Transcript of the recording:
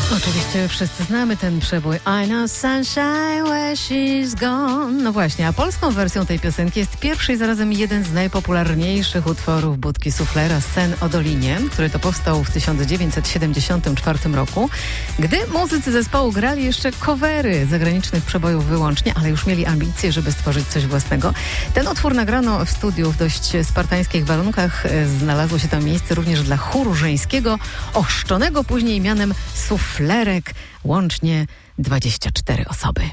Oczywiście wszyscy znamy ten przebój I know sunshine where she's gone. No właśnie, a polską wersją tej piosenki jest pierwszy i zarazem jeden z najpopularniejszych utworów Budki Suflera, Sen o Dolinie, który to powstał w 1974 roku, gdy muzycy zespołu grali jeszcze covery zagranicznych przebojów wyłącznie, ale już mieli ambicje, żeby stworzyć coś własnego. Ten utwór nagrano w studiu w dość spartańskich warunkach. Znalazło się tam miejsce również dla chóru żeńskiego, ochrzczonego później mianem Suflerek, łącznie 24 osoby.